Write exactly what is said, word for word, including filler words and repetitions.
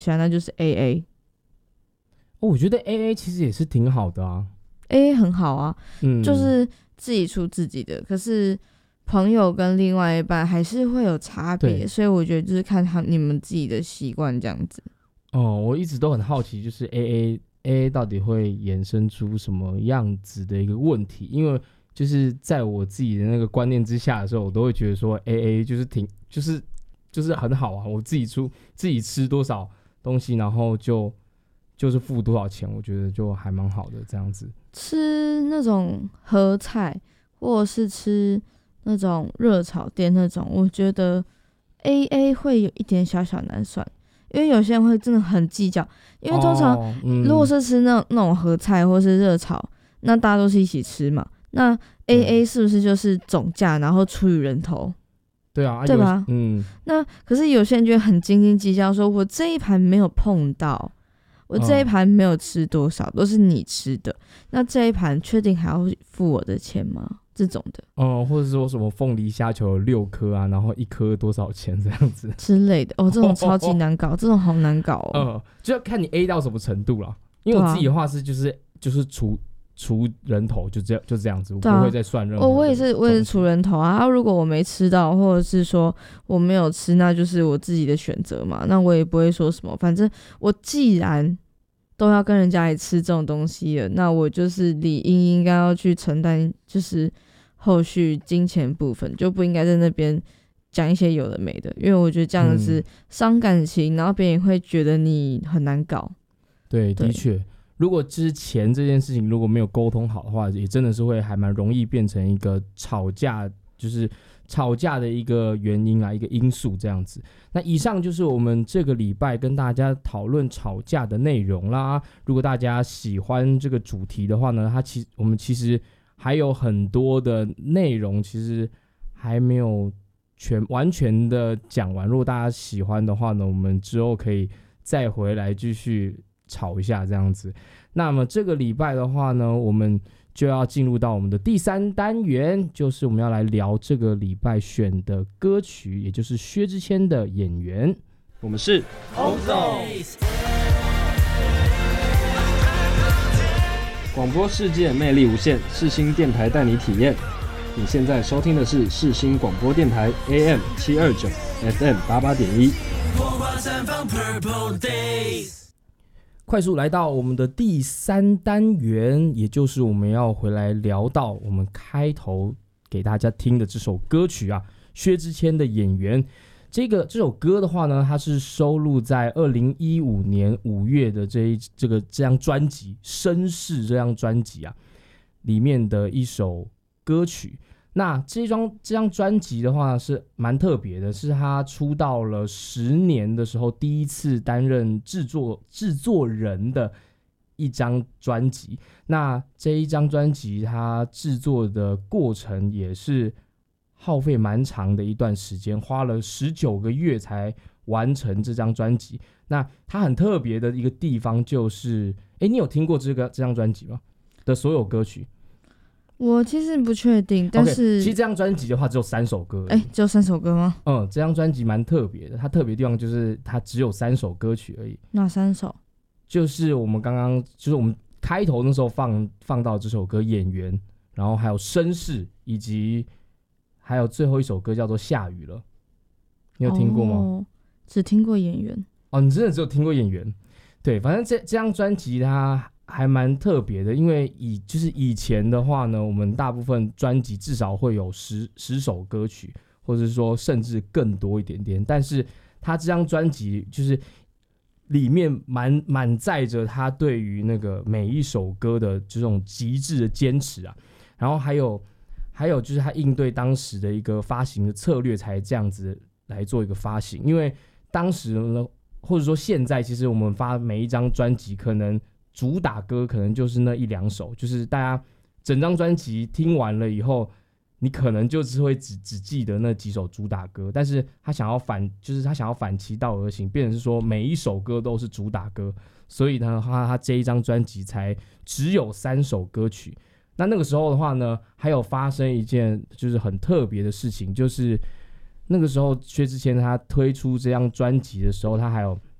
喜欢那就是 A A。 哦，我觉得 A A 其实也是挺好的啊。 A A 很好啊， 嗯， 就是自己出自己的，可是朋友跟另外一半还是会有差别，所以我觉得就是看他你们自己的习惯这样子。 哦，我一直都很好奇，就是 A A A A 到底会衍生出什么样子的一个问题？因为就是在我自己的那个观念之下的时候，我都会觉得说 A A 就是挺就是就是很好啊，我自己出自己吃多少东西，然后就就是付多少钱，我觉得就还蛮好的这样子。 吃那种合菜或者是吃那种热炒店那种，我觉得 A A 会有一点小小难算，因为有些人会真的很计较，因为通常如果是吃 那, 那种合菜或是热炒，那大家都是一起吃嘛，那 A A 是不是就是总价然后除以人头？ 对啊， 对吧？ 嗯， 那可是有些人就会很斤斤计较，说我这一盘没有碰到，我这一盘没有吃多少，哦、都是你吃的，那这一盘确定还要付我的钱吗？这种的， 哦、嗯，或者说什么凤梨虾球有六颗啊，然后一颗多少钱这样子之类的，哦，这种超级难搞，哦、这种好难搞哦。 嗯，就要看你 A 到什么程度啦。因为我自己的话是就是、啊、就是除除人头就这样就这样子，我不会再算任何、啊。 我也是我也是除人头啊。如果我没吃到，或者是说我没有吃，那就是我自己的选择嘛。那我也不会说什么，反正我既然都要跟人家一起吃这种东西了，那我就是理应应该要去承担，就是后续金钱部分，就不应该在那边讲一些有的没的，因为我觉得这样子伤感情，嗯、然后别人会觉得你很难搞。 对，的确。如果之前这件事情如果没有沟通好的话，也真的是会还蛮容易变成一个吵架，就是吵架的一个原因啊，一个因素这样子。那以上就是我们这个礼拜跟大家讨论吵架的内容啦。如果大家喜欢这个主题的话呢，它其我们其实还有很多的内容，其实还没有全完全的讲完。如果大家喜欢的话呢，我们之后可以再回来继续吵一下这样子。那么这个礼拜的话呢，我们就要进入到我们的第三单元，就是我们要来聊这个礼拜选的歌曲，也就是薛之谦的演员。 我们是洪总， 广播世界魅力无限，世新电台带你体验。你现在收听的是世新广播电台 A M 七二九 F M 八八点一。 快速来到我们的第三单元，也就是我们要回来聊到我们开头给大家听的这首歌曲啊，薛之谦的演员。这个这首歌的话呢，它是收录在二零一五年五月的这一这个这张专辑《绅士》这张专辑啊里面的一首歌曲。那这张这张专辑的话是蛮特别的，是他出道了十年的时候第一次担任制作制作人的一张专辑。那这一张专辑他制作的过程也是耗费蛮长的一段时间，花了十九个月才完成这张专辑。那它很特别的一个地方就是，哎，你有听过这个这张专辑吗？的所有歌曲？ 我其实不确定，但是、 okay, 其实这张专辑的话只有三首歌。 哎，只有三首歌吗？ 嗯，这张专辑蛮特别的，它特别的地方就是它只有三首歌曲而已。 哪三首？ 就是我们刚刚就是我们开头那时候放放到这首歌《演员》，然后还有《绅士》，以及还有最后一首歌叫做《下雨了》。你有听过吗？ 哦，只听过《演员》。 哦，你真的只有听过《演员》？对，反正这这张专辑它还蛮特别的，因为以就是以前的话呢，我们大部分专辑至少会有十十首歌曲，或者说甚至更多一点点。但是他这张专辑就是里面满满载着他对于那个每一首歌的这种极致的坚持啊，然后还有还有就是他应对当时的一个发行的策略才这样子来做一个发行，因为当时呢，或者说现在，其实我们发每一张专辑可能主打歌可能就是那一两首，就是大家整张专辑听完了以后，你可能就只会 只, 只记得那几首主打歌，但是他想要反，就是他想要反其道而行，变成是说每一首歌都是主打歌，所以呢，他他这一张专辑才只有三首歌曲。那那个时候的话呢，还有发生一件就是很特别的事情，就是那个时候薛之谦他推出这张专辑的时候，他还有